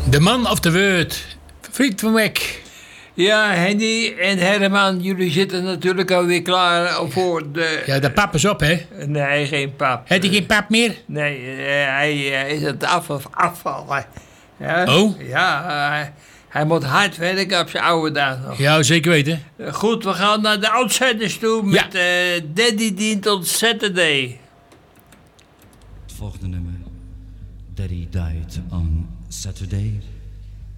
De man of de woord. Friet van Wek. Ja, Henny en Herman, jullie zitten natuurlijk alweer klaar voor de... Ja, de pap is op, hè? Nee, geen pap. Heb je geen pap meer? Nee, hij is het afvallen. Ja? Oh? Ja, hij moet hard werken op zijn oude dag nog. Ja, zeker weten. Goed, we gaan naar de Outsiders toe met Daddy Dient on Saturday. Het volgende nummer, Daddy Died on Saturday.